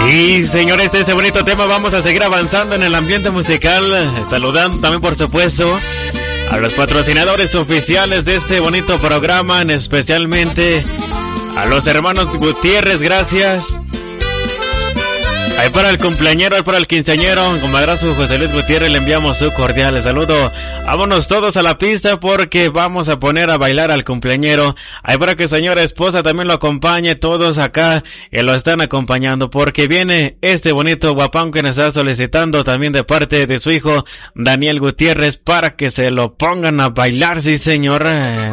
Sí, señores, ese bonito tema vamos a seguir avanzando en el ambiente musical, saludando también, por supuesto, a los patrocinadores oficiales de este bonito programa, especialmente a los hermanos Gutiérrez, gracias. Ahí para el cumpleañero, ahí para el quinceañero, comadrazo José Luis Gutiérrez, le enviamos su cordial saludo. Vámonos todos a la pista porque vamos a poner a bailar al cumpleañero. Ahí para que señora esposa también lo acompañe, todos acá y lo están acompañando porque viene este bonito guapán que nos está solicitando también de parte de su hijo Daniel Gutiérrez para que se lo pongan a bailar, sí señor.